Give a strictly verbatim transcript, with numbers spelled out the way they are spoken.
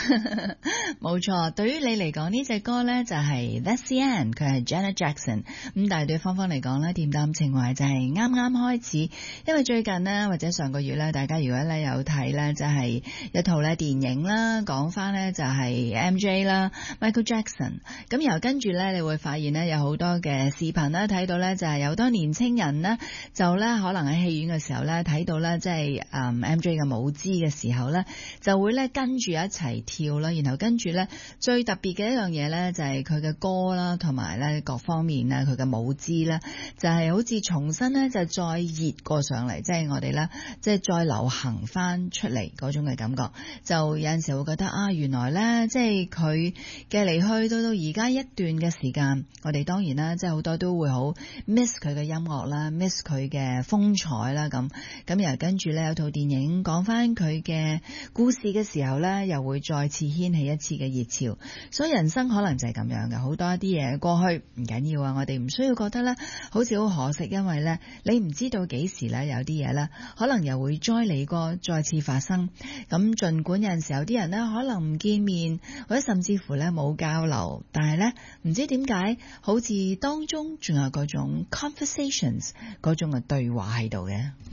冇錯，對於你嚟講呢隻歌呢就係 That's the End， 佢係 Janet Jackson。咁但係對芳芳嚟講呢，恬淡情懷就係啱啱開始。因為最近呢，或者上個月呢，大家如果咧有睇呢，就係一套咧電影啦，講翻呢就係 M J 啦 Michael Jackson。咁然後跟住呢，你會發現呢，有好多嘅視頻啦，睇到呢就係有好多年青人呢，就呢可能喺戲院嘅時候呢，睇到呢，即係 M J 嘅舞姿嘅時候呢，就會呢跟住一齊跳啦，然後跟住呢，最特別嘅一樣嘢呢，就係佢嘅歌啦，同埋呢各方面呢，佢嘅舞姿呢，就係好似重新呢，就再熱過上嚟，即係我哋呢，即係再流行翻出嚟嗰種嘅感覺。就有陣時會覺得啊，原來呢，即係佢嘅離去到到而家一段嘅時間，我哋當然啦，即係好多都會好 miss 佢嘅音樂啦 ，miss 佢嘅風采啦咁。咁然後跟住呢，有套電影講翻佢嘅故事嘅時候呢，又會再次掀起一次嘅熱潮。所以人生可能就係咁樣嘅，好多一啲嘢過去唔緊要啊，我哋唔需要覺得呢好似好可惜，因為呢，你唔知道幾時呢，有啲嘢呢可能又會再嚟過再次發生。咁儘管有陣時有啲人呢可能唔見面，或者甚至乎呢冇交流，但係呢，唔知點解好似當中仲有嗰種 conversations 嗰種嘅對話喺度嘅。